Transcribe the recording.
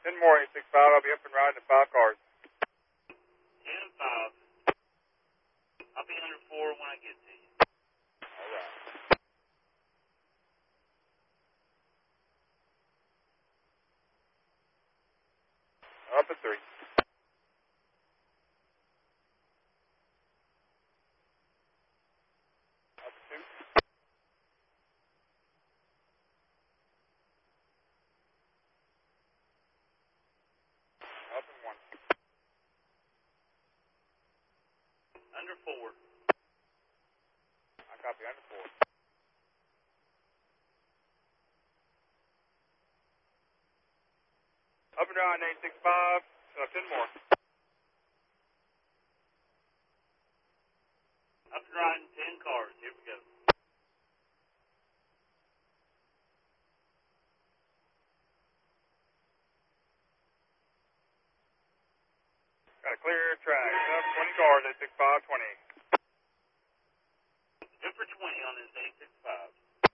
10 more 865. I'll be up and riding at 5 cars. 10 and 5. I'll be under 4 when I get to you. All right. Up at 3. Up at 2. Up at 1. Under 4. I copy under 4. Up and riding 865. 10 more. Up and riding 10 cars. Here we go. Got a clear track. Up 20 cars 865 20. Good for 20 on this 865.